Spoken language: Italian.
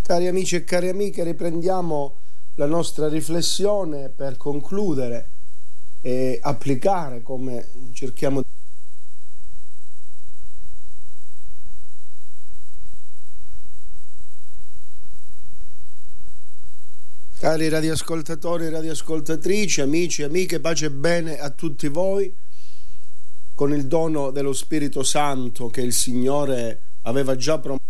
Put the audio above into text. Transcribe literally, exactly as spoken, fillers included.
Cari amici e cari amiche, riprendiamo la nostra riflessione per concludere e applicare come cerchiamo di... Cari radioascoltatori e radioascoltatrici, amici e amiche, pace e bene a tutti voi, con il dono dello Spirito Santo che il Signore aveva già promesso